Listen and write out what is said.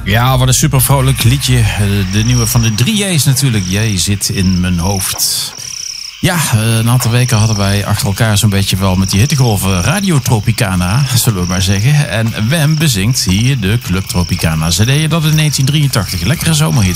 Ja, wat een super vrolijk liedje. De nieuwe van de 3J's natuurlijk. Jij zit in mijn hoofd. Ja, een aantal weken hadden wij achter elkaar zo'n beetje wel met die hittegolven Radio Tropicana, zullen we maar zeggen. En Wem bezingt hier de Club Tropicana. Ze deden dat in 1983. Lekkere zomerhit.